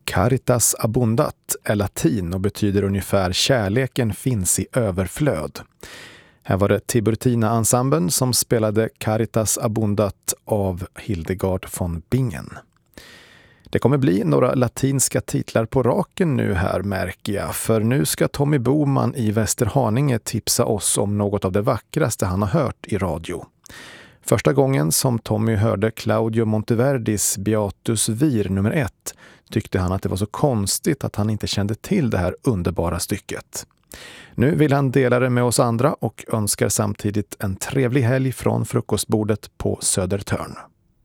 Caritas abundat är latin och betyder ungefär kärleken finns i överflöd. Här var det Tiburtina-ensemblen som spelade Caritas abundat av Hildegard von Bingen. Det kommer bli några latinska titlar på raken nu här, märker jag, för nu ska Tommy Boman i Västerhaninge tipsa oss om något av det vackraste han har hört i radio. Första gången som Tommy hörde Claudio Monteverdis Beatus Vir nummer 1 tyckte han att det var så konstigt att han inte kände till det här underbara stycket. Nu vill han dela det med oss andra och önskar samtidigt en trevlig helg från frukostbordet på Södertörn.